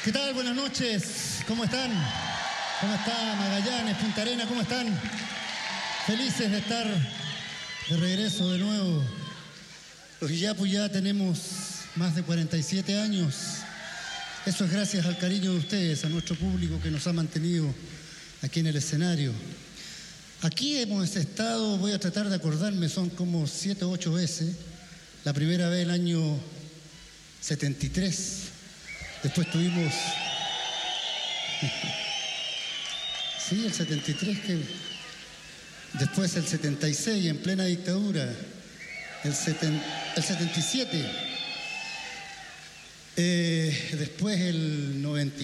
¿Qué tal? Buenas noches. ¿Cómo están? ¿Cómo está Magallanes, Punta Arenas? ¿Cómo están? Felices de estar de regreso de nuevo. Los Iyapu ya tenemos más de 47 años. Eso es gracias al cariño de ustedes, a nuestro público que nos ha mantenido aquí en el escenario. Aquí hemos estado, voy a tratar de acordarme, son como 7 o 8 veces. La primera vez el año 73. Después tuvimos... Sí, el 73, que... Después el 76, en plena dictadura. El 77. Después el 94.